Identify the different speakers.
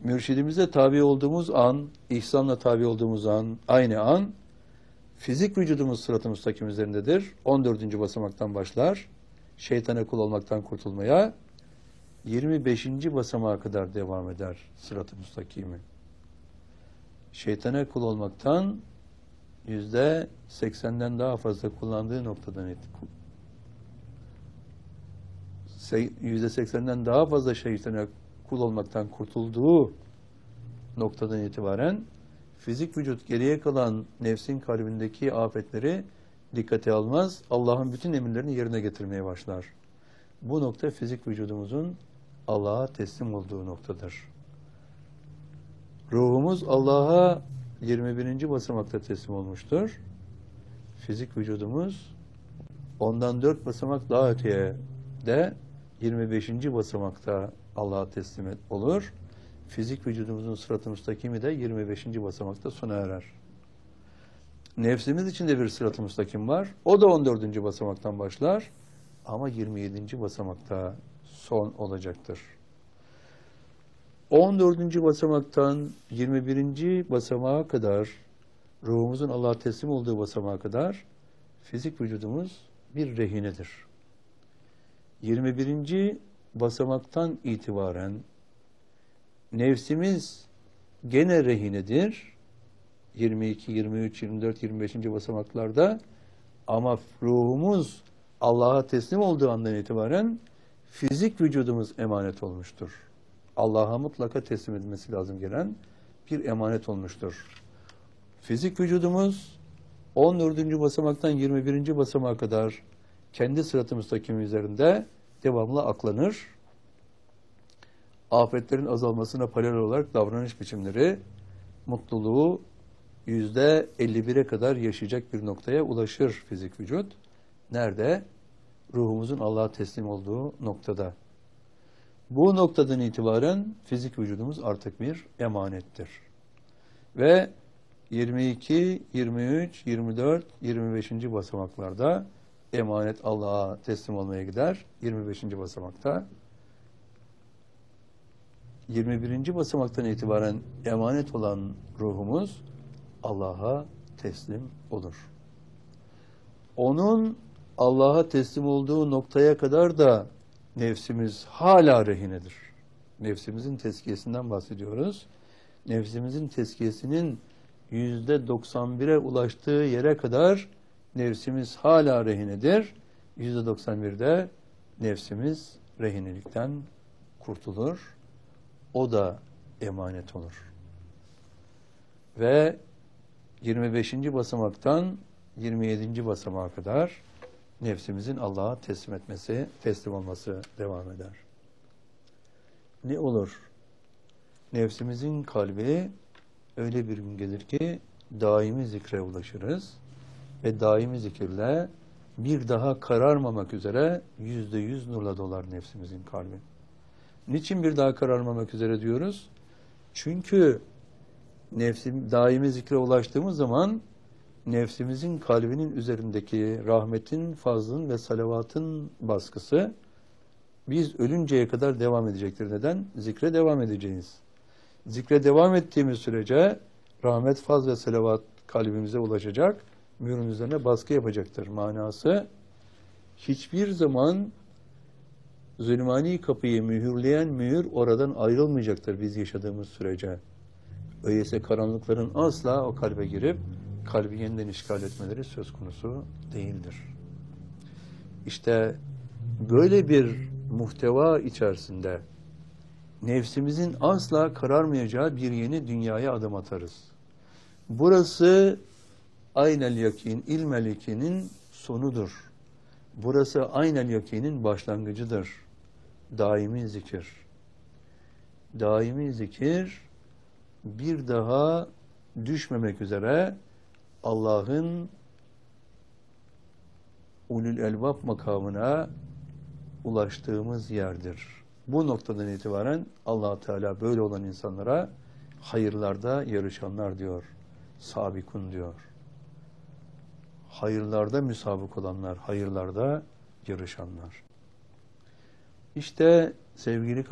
Speaker 1: mürşidimize tabi olduğumuz an, ihsanla tabi olduğumuz an, aynı an, fizik vücudumuz sırat-ı müstakim üzerindedir. 14. basamaktan başlar. Şeytana kul olmaktan kurtulmaya 25. basamağa kadar devam eder sırat-ı müstakimi. Şeytana kul olmaktan %80'den daha fazla kullandığı noktadan %80'den daha fazla şeytana kul olmaktan kurtulduğu noktadan itibaren fizik vücut geriye kalan nefsin kalbindeki afetleri dikkate almaz. Allah'ın bütün emirlerini yerine getirmeye başlar. Bu nokta fizik vücudumuzun Allah'a teslim olduğu noktadır. Ruhumuz Allah'a 21. basamakta teslim olmuştur. Fizik vücudumuz ondan 4 basamak daha öteye de 25. basamakta Allah'a teslim olur. Fizik vücudumuzun sırat-ı müstakimi de 25. basamakta sona erer. Nefsimiz içinde bir sırat-ı müstakim var. O da 14. basamaktan başlar. Ama 27. basamakta son olacaktır. 14. basamaktan 21. basamağa kadar, ruhumuzun Allah'a teslim olduğu basamağa kadar fizik vücudumuz bir rehinedir. 21. basamaktan itibaren nefsimiz gene rehinedir. 22, 23, 24, 25. basamaklarda, ama ruhumuz Allah'a teslim olduğu andan itibaren fizik vücudumuz emanet olmuştur. Allah'a mutlaka teslim edilmesi lazım gelen bir emanet olmuştur. Fizik vücudumuz 14. basamaktan 21. basamağa kadar kendi sırat-ı müstakim üzerinde devamlı aklanır. Afetlerin azalmasına paralel olarak davranış biçimleri mutluluğu %51'e kadar yaşayacak bir noktaya ulaşır fizik vücut. Nerede? Ruhumuzun Allah'a teslim olduğu noktada. Bu noktadan itibaren fizik vücudumuz artık bir emanettir. Ve 22, 23, 24, 25. basamaklarda emanet Allah'a teslim olmaya gider. 25. basamakta. 21. basamaktan itibaren emanet olan ruhumuz Allah'a teslim olur. Onun Allah'a teslim olduğu noktaya kadar da nefsimiz hala rehinedir. Nefsimizin tezkiyesinden bahsediyoruz. Nefsimizin tezkiyesinin %91'e ulaştığı yere kadar nefsimiz hala rehinedir. %91'de nefsimiz rehinelikten kurtulur. O da emanet olur. Ve 25. basamaktan 27. basamağa kadar nefsimizin Allah'a teslim olması devam eder. Ne olur? Nefsimizin kalbi öyle bir gün gelir ki daimi zikre ulaşırız ve daimi zikirle bir daha kararmamak üzere %100 nurla dolar nefsimizin kalbi. Niçin bir daha kararmamak üzere diyoruz? Çünkü daimi zikre ulaştığımız zaman nefsimizin kalbinin üzerindeki rahmetin, fazlın ve salavatın baskısı biz ölünceye kadar devam edecektir. Neden? Zikre devam edeceğiz. Zikre devam ettiğimiz sürece rahmet, faz ve salavat kalbimize ulaşacak, mührün üzerine baskı yapacaktır. Manası, hiçbir zaman zulmani kapıyı mühürleyen mühür oradan ayrılmayacaktır biz yaşadığımız sürece. Öyleyse karanlıkların asla o kalbe girip kalbi yeniden işgal etmeleri söz konusu değildir. İşte böyle bir muhteva içerisinde nefsimizin asla kararmayacağı bir yeni dünyaya adım atarız. Burası aynel yakin, ilmel yakinin sonudur. Burası aynel yakinin başlangıcıdır. Daimi zikir. Daimi zikir bir daha düşmemek üzere Allah'ın ulul elbab makamına ulaştığımız yerdir. Bu noktadan itibaren Allah Teala böyle olan insanlara hayırlarda yarışanlar diyor. Sabikun diyor. Hayırlarda müsabık olanlar, hayırlarda yarışanlar. İşte sevgili